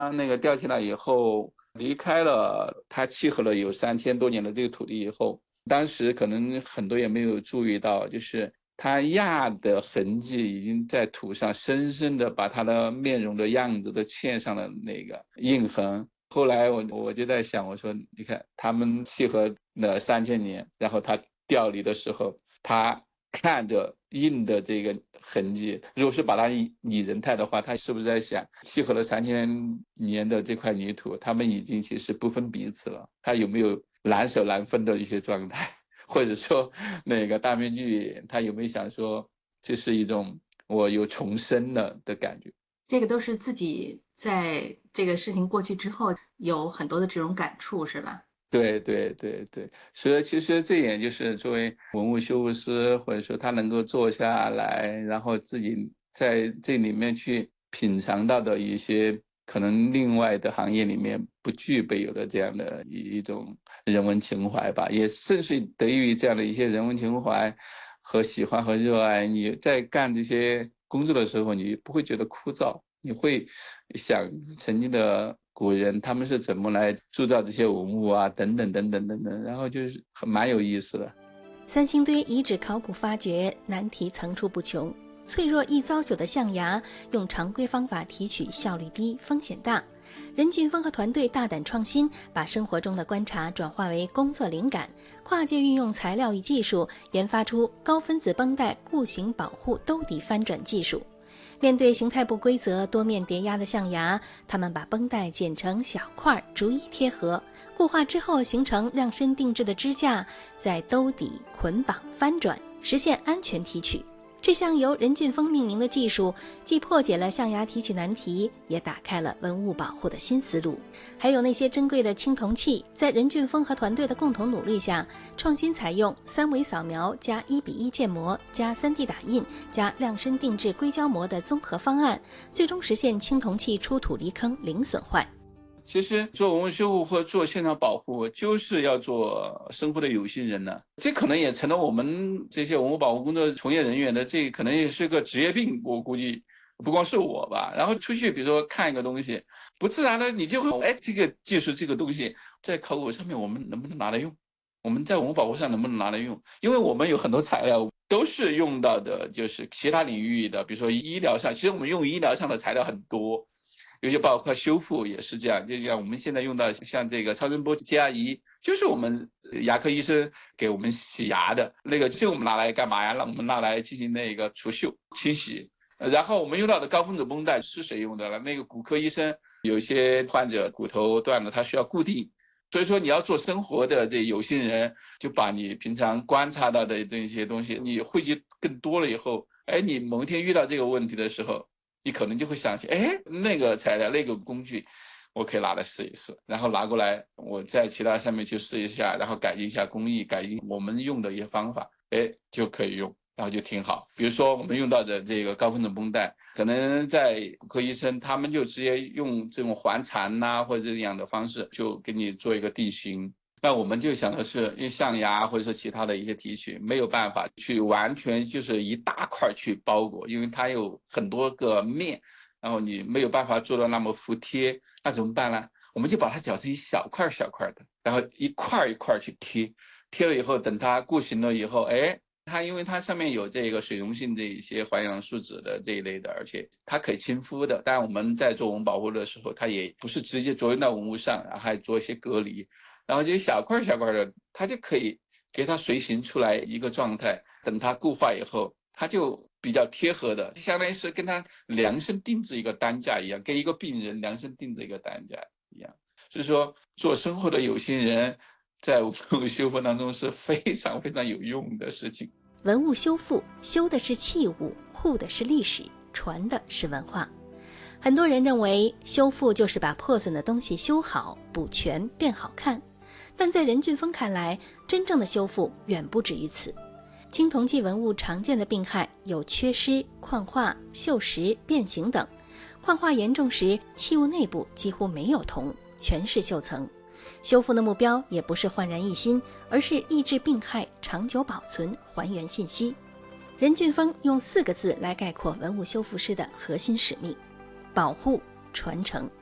那个掉下来以后，离开了它契合了有3000多年的这个土地以后，当时可能很多也没有注意到，就是它压的痕迹已经在土上深深的把它的面容的样子都嵌上了那个印痕。后来我就在想，我说你看他们契合了3000年，然后它调离的时候，它看着印的这个痕迹，如果是把它拟人态的话，它是不是在想契合了3000年的这块泥土，他们已经其实不分彼此了？它有没有难舍难分的一些状态？或者说那个大面积它有没有想说这是一种我有重生了的感觉？ 这个都是自己在这个事情过去之后有很多的这种感触，是吧？ 对对对对，所以其实这一点就是作为文物修复师，或者说他能够坐下来，然后自己在这里面去品尝到的一些可能另外的行业里面不具备有的这样的一种人文情怀吧，也正是得益于这样的一些人文情怀和喜欢和热爱，你在干这些工作的时候，你不会觉得枯燥。你会想曾经的古人他们是怎么来铸造这些文物啊，等等等等等等，然后就是蛮有意思的。 三星堆遗址考古发掘难题层出不穷，脆弱易遭朽的象牙用常规方法提取效率低、风险大。任俊峰和团队大胆创新，把生活中的观察转化为工作灵感，跨界运用材料与技术，研发出高分子绷带固形保护兜底翻转技术。面对形态不规则、多面叠压的象牙，他们把绷带剪成小块，逐一贴合，固化之后形成量身定制的支架，在兜底捆绑翻转，实现安全提取。这项由任俊峰命名的技术，既破解了象牙提取难题，也打开了文物保护的新思路。还有那些珍贵的青铜器，在任俊峰和团队的共同努力下，创新采用3维扫描加1:1建模加3D 打印加量身定制硅胶膜的综合方案，最终实现青铜器出土离坑零损坏。 其实做文物修复或做现场保护，就是要做生活的有心人呢。这可能也成了我们这些文物保护工作从业人员的，这可能也是个职业病。我估计不光是我吧。然后出去，比如说看一个东西，不自然的你就会，哎，这个技术这个东西在考古上面我们能不能拿来用？我们在文物保护上能不能拿来用？因为我们有很多材料都是用到的，就是其他领域的，比如说医疗上，其实我们用医疗上的材料很多。有些包括修复也是这样，就像我们现在用到像这个超声波接牙仪，就是我们牙科医生给我们洗牙的那个，就我们拿来干嘛呀？让我们拿来进行那个除锈清洗。然后我们用到的高分子绷带是谁用的了？那个骨科医生有些患者骨头断了，他需要固定。所以说你要做生活的这有心人，就把你平常观察到的这些东西，你汇集更多了以后，哎，你某一天遇到这个问题的时候，你可能就会想起，哎，那个材料、那个工具，我可以拿来试一试，然后拿过来，我在其他上面去试一下，然后改进一下工艺，改进我们用的一些方法，哎，就可以用，然后就挺好。比如说我们用到的这个高分子绷带，可能在骨科医生他们就直接用这种环缠呐、或者这样的方式，就给你做一个定型。那我们就想的是，因为象牙或者是其他的一些提取，没有办法去完全就是一大块去包裹，因为它有很多个面，然后你没有办法做到那么服帖，那怎么办呢？我们就把它绞成一小块小块的，然后一块一块去贴，贴了以后，等它固形了以后，哎，它因为它上面有这个水溶性的一些环氧树脂的这一类的，而且它可以亲肤的。但我们在做文物保护的时候，它也不是直接着用到文物上，然后还做一些隔离。然后就小块小块的，它就可以给它随形出来一个状态。等它固化以后，它就比较贴合的，相当于是跟它量身定制一个单价一样，给一个病人量身定制一个单价一样。所以说，做生活的有心人，在文物修复当中是非常非常有用的事情。 文物修复，修的是器物，护的是历史，传的是文化。很多人认为修复就是把破损的东西修好、补全变好看，但在任俊峰看来，真正的修复远不止于此。青铜器文物常见的病害有缺失、矿化、锈蚀、变形等。矿化严重时，器物内部几乎没有铜，全是锈层。修复的目标也不是焕然一新，而是抑制病害、长久保存、还原信息。任俊峰用4个字来概括文物修复师的核心使命：保护、传承。